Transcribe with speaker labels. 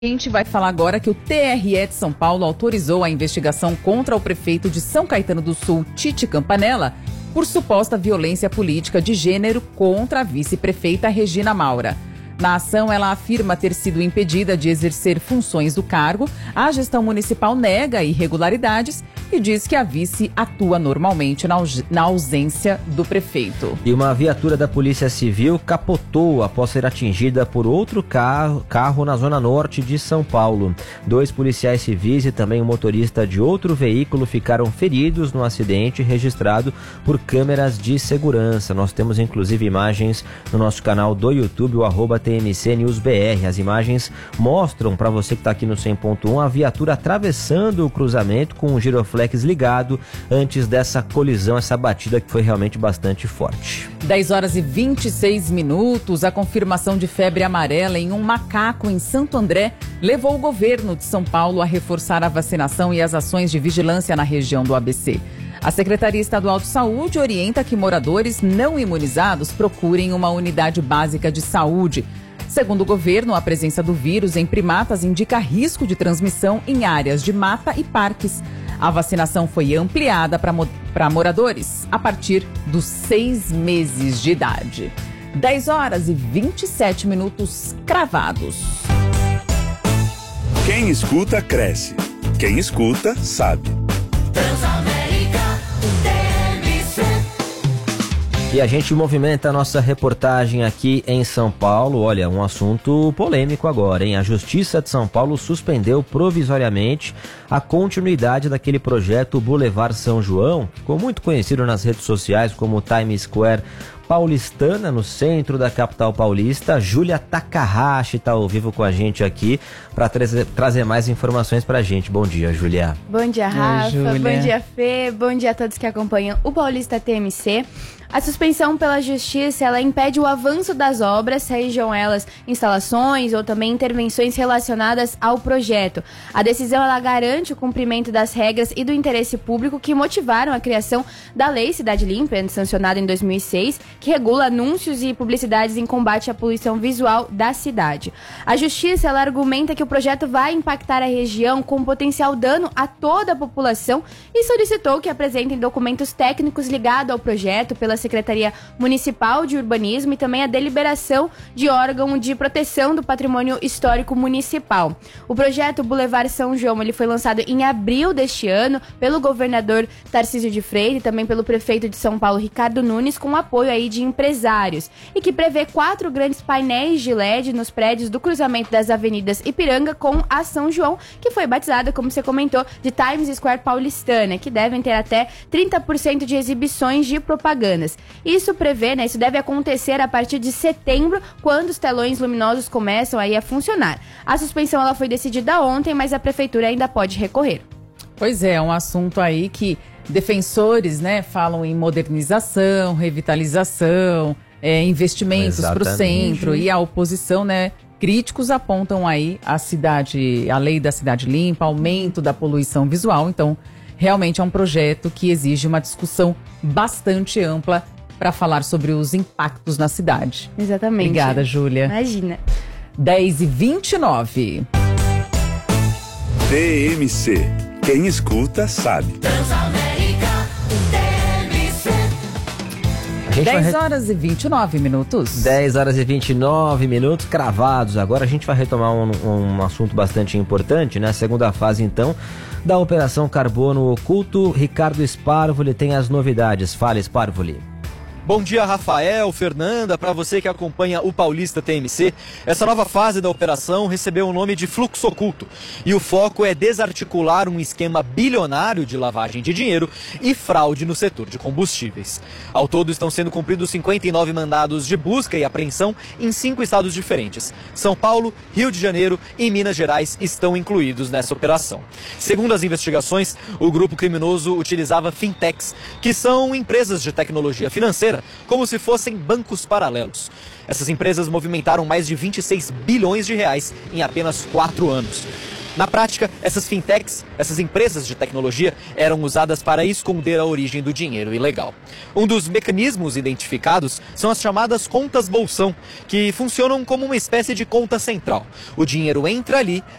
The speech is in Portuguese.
Speaker 1: A gente vai falar agora que o TRE de São Paulo autorizou a investigação contra o prefeito de São Caetano do Sul, Tite Campanella, por suposta violência política de gênero contra a vice-prefeita Regina Maura. Na ação, ela afirma ter sido impedida de exercer funções do cargo, a gestão municipal nega irregularidades e diz que a vice atua normalmente na ausência do prefeito.
Speaker 2: E uma viatura da Polícia Civil capotou após ser atingida por outro carro na zona norte de São Paulo. 2 policiais civis e também um motorista de outro veículo ficaram feridos no acidente registrado por câmeras de segurança. Nós temos inclusive imagens no nosso canal do YouTube, o @TMC News BR. As imagens mostram para você que está aqui no 100.1 a viatura atravessando o cruzamento com um giroflex ligado antes dessa colisão, essa batida que foi realmente bastante forte.
Speaker 1: 10h26, a confirmação de febre amarela em um macaco em Santo André levou o governo de São Paulo a reforçar a vacinação e as ações de vigilância na região do ABC. A Secretaria Estadual de Saúde orienta que moradores não imunizados procurem uma unidade básica de saúde. Segundo o governo, a presença do vírus em primatas indica risco de transmissão em áreas de mata e parques. A vacinação foi ampliada para moradores a partir dos 6 meses de idade. 10h27 cravados.
Speaker 3: Quem escuta, cresce. Quem escuta, sabe.
Speaker 2: E a gente movimenta a nossa reportagem aqui em São Paulo. Olha, um assunto polêmico agora, hein? A Justiça de São Paulo suspendeu provisoriamente a continuidade daquele projeto Boulevard São João, que ficou muito conhecido nas redes sociais como Times Square paulistana, no centro da capital paulista. Júlia Takahashi está ao vivo com a gente aqui para trazer mais informações para a gente. Bom dia, Júlia.
Speaker 4: Bom dia, Rafa. Bom dia, Fê. Bom dia a todos que acompanham o Paulista TMC. A suspensão pela Justiça, ela impede o avanço das obras, sejam elas instalações ou também intervenções relacionadas ao projeto. A decisão, ela garante o cumprimento das regras e do interesse público que motivaram a criação da Lei Cidade Limpa, sancionada em 2006, que regula anúncios e publicidades em combate à poluição visual da cidade. A Justiça, ela argumenta que o projeto vai impactar a região com potencial dano a toda a população e solicitou que apresentem documentos técnicos ligados ao projeto pela Secretaria Municipal de Urbanismo e também a deliberação de órgão de proteção do patrimônio histórico municipal. O projeto Boulevard São João, ele foi lançado em abril deste ano pelo governador Tarcísio de Freitas e também pelo prefeito de São Paulo, Ricardo Nunes, com apoio aí de empresários, e que prevê 4 grandes painéis de LED nos prédios do cruzamento das avenidas Ipiranga com a São João, que foi batizada, como você comentou, de Times Square paulistana, que devem ter até 30% de exibições de propagandas. Isso prevê, isso deve acontecer a partir de setembro, quando os telões luminosos começam aí a funcionar. A suspensão, ela foi decidida ontem, mas a prefeitura ainda pode recorrer.
Speaker 1: Pois é, um assunto aí que defensores, falam em modernização, revitalização, investimentos para o centro, e a oposição, críticos apontam aí a lei da cidade limpa, aumento da poluição visual. Então, realmente é um projeto que exige uma discussão bastante ampla para falar sobre os impactos na cidade.
Speaker 4: Exatamente.
Speaker 1: Obrigada, Júlia.
Speaker 4: Imagina.
Speaker 1: 10h29.
Speaker 3: TMC. Quem escuta, sabe.
Speaker 1: 10h29.
Speaker 2: 10h29 cravados. Agora a gente vai retomar um assunto bastante importante, né? A segunda fase, então, da Operação Carbono Oculto. Ricardo Sparvoli tem as novidades. Fala, Sparvoli.
Speaker 5: Bom dia, Rafael, Fernanda, para você que acompanha o Paulista TMC. Essa nova fase da operação recebeu o nome de Fluxo Oculto e o foco é desarticular um esquema bilionário de lavagem de dinheiro e fraude no setor de combustíveis. Ao todo estão sendo cumpridos 59 mandados de busca e apreensão em 5 estados diferentes. São Paulo, Rio de Janeiro e Minas Gerais estão incluídos nessa operação. Segundo as investigações, o grupo criminoso utilizava fintechs, que são empresas de tecnologia financeira, como se fossem bancos paralelos. Essas empresas movimentaram mais de 26 bilhões de reais em apenas 4 anos. Na prática, essas fintechs, essas empresas de tecnologia, eram usadas para esconder a origem do dinheiro ilegal. Um dos mecanismos identificados são as chamadas contas bolsão, que funcionam como uma espécie de conta central. O dinheiro entra ali